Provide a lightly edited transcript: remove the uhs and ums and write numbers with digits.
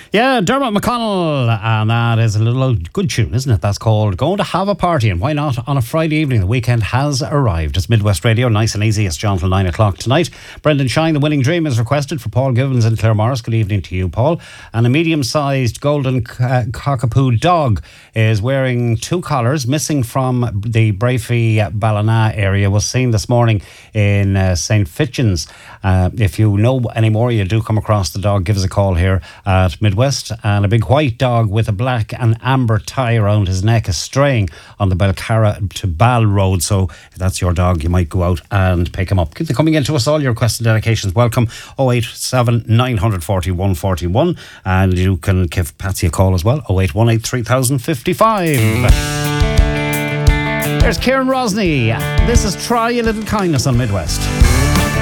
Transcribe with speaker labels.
Speaker 1: Yeah, Dermot McConnell, and that is a little good tune, isn't it? That's called Going to Have a Party, and why not on a Friday evening? The weekend has arrived. It's Midwest Radio, nice and easy. It's John till 9 o'clock tonight. Brendan Shine, The Winning Dream, is requested for Paul Givens and Claire Morris. Good evening to you, Paul. And a medium-sized golden cockapoo dog is wearing two collars, missing from the Brafey Ballina area, was seen this morning in St. Fitchins. If you know any more, you do come across the dog, give us a call here at Midwest. And a big white dog with a black and amber tie around his neck is straying on the Belcarra to Ball Road. So if that's your dog, you might go out and pick him up. Keep coming into us, all your requests and dedications welcome. 087 940 141, and you can give Patsy a call as well. 0818 3055. There's Kieran Rosny. This is Try a Little Kindness on Midwest.